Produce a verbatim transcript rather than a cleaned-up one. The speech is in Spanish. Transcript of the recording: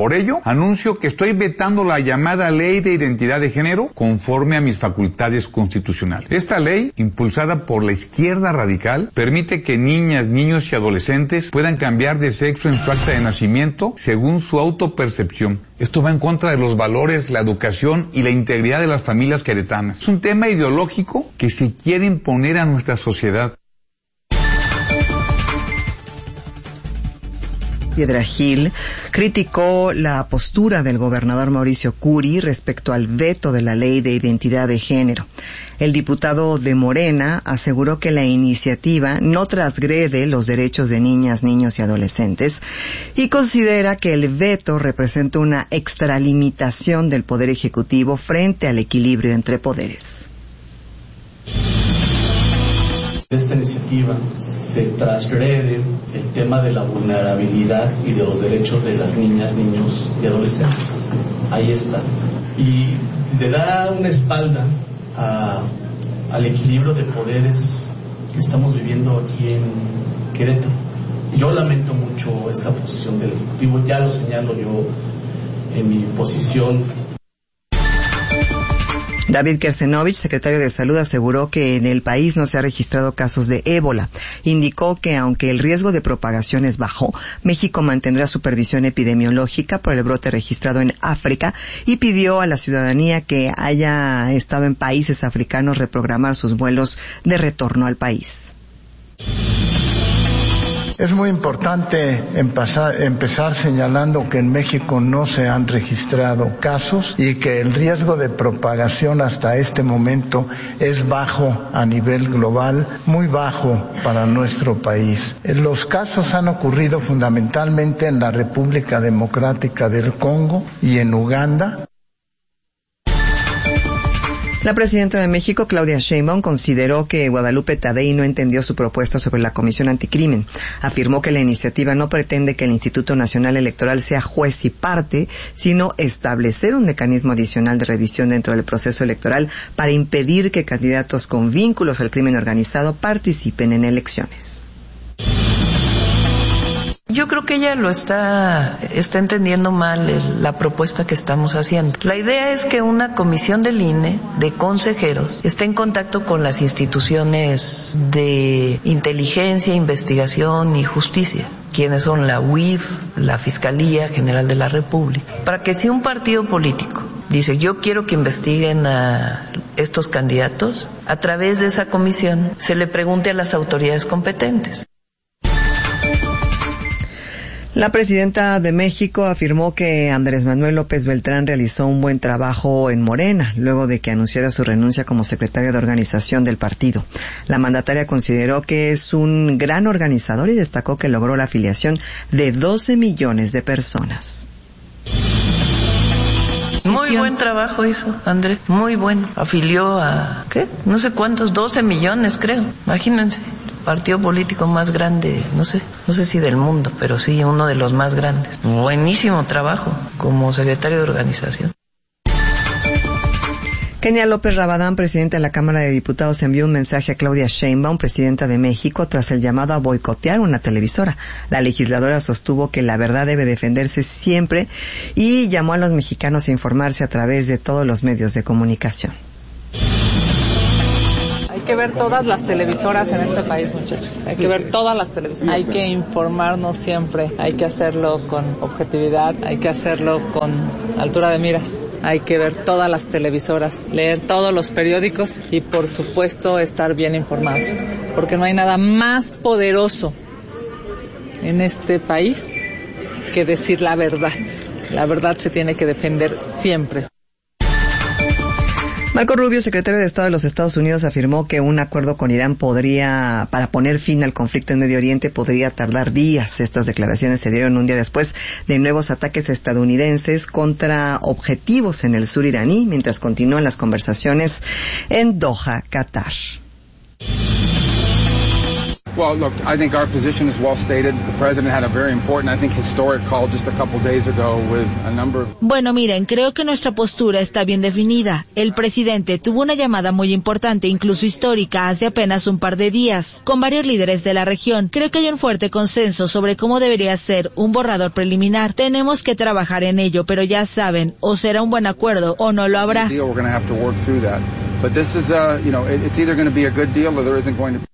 Por ello, anuncio que estoy vetando la llamada Ley de Identidad de Género conforme a mis facultades constitucionales. Esta ley, impulsada por la izquierda radical, permite que niñas, niños y adolescentes puedan cambiar de sexo en su acta de nacimiento según su autopercepción. Esto va en contra de los valores, la educación y la integridad de las familias queretanas. Es un tema ideológico que se quiere imponer a nuestra sociedad. Piedra Gil criticó la postura del gobernador Mauricio Curi respecto al veto de la Ley de Identidad de Género. El diputado de Morena aseguró que la iniciativa no transgrede los derechos de niñas, niños y adolescentes y considera que el veto representa una extralimitación del Poder Ejecutivo frente al equilibrio entre poderes. Esta iniciativa se transgrede el tema de la vulnerabilidad y de los derechos de las niñas, niños y adolescentes. Ahí está. Y le da una espalda a, al equilibrio de poderes que estamos viviendo aquí en Querétaro. Yo lamento mucho esta posición del Ejecutivo, ya lo señalo yo en mi posición. David Kersenovich, secretario de Salud, aseguró que en el país no se ha registrado casos de ébola. Indicó que aunque el riesgo de propagación es bajo, México mantendrá supervisión epidemiológica por el brote registrado en África y pidió a la ciudadanía que haya estado en países africanos reprogramar sus vuelos de retorno al país. Es muy importante empezar, empezar señalando que en México no se han registrado casos y que el riesgo de propagación hasta este momento es bajo a nivel global, muy bajo para nuestro país. Los casos han ocurrido fundamentalmente en la República Democrática del Congo y en Uganda. La presidenta de México, Claudia Sheinbaum, consideró que Guadalupe Tadei no entendió su propuesta sobre la Comisión Anticrimen. Afirmó que la iniciativa no pretende que el Instituto Nacional Electoral sea juez y parte, sino establecer un mecanismo adicional de revisión dentro del proceso electoral para impedir que candidatos con vínculos al crimen organizado participen en elecciones. Yo creo que ella lo está, está entendiendo mal el, la propuesta que estamos haciendo. La idea es que una comisión del I N E, de consejeros, esté en contacto con las instituciones de inteligencia, investigación y justicia, quienes son la U I F, la Fiscalía General de la República, para que si un partido político dice yo quiero que investiguen a estos candidatos, a través de esa comisión se le pregunte a las autoridades competentes. La presidenta de México afirmó que Andrés Manuel López Beltrán realizó un buen trabajo en Morena, luego de que anunciara su renuncia como secretario de organización del partido. La mandataria consideró que es un gran organizador y destacó que logró la afiliación de doce millones de personas. Muy buen trabajo hizo Andrés, muy bueno. Afilió a, ¿qué? No sé cuántos, doce millones creo, imagínense. Partido político más grande, no sé, no sé si del mundo, pero sí uno de los más grandes. Buenísimo trabajo como secretario de organización. Kenia López Rabadán, presidenta de la Cámara de Diputados, envió un mensaje a Claudia Sheinbaum, presidenta de México, tras el llamado a boicotear una televisora. La legisladora sostuvo que la verdad debe defenderse siempre y llamó a los mexicanos a informarse a través de todos los medios de comunicación. Hay que ver todas las televisoras en este país, muchachos. Hay que ver todas las televisoras. Hay que informarnos siempre. Hay que hacerlo con objetividad. Hay que hacerlo con altura de miras. Hay que ver todas las televisoras, leer todos los periódicos y, por supuesto, estar bien informados. Porque no hay nada más poderoso en este país que decir la verdad. La verdad se tiene que defender siempre. Marco Rubio, secretario de Estado de los Estados Unidos, afirmó que un acuerdo con Irán podría, para poner fin al conflicto en Medio Oriente, podría tardar días. Estas declaraciones se dieron un día después de nuevos ataques estadounidenses contra objetivos en el sur iraní, mientras continúan las conversaciones en Doha, Qatar. Well, look, I think our position is well stated. The president had a very important, I think, historic call just a couple days ago with a number of... Bueno, miren, creo que nuestra postura está bien definida. El presidente tuvo una llamada muy importante, incluso histórica, hace apenas un par de días, con varios líderes de la región. Creo que hay un fuerte consenso sobre cómo debería ser un borrador preliminar. Tenemos que trabajar en ello, pero ya saben, o será un buen acuerdo o no lo habrá. But this is, uh, you know, it's either going to be a good deal or there isn't going to be.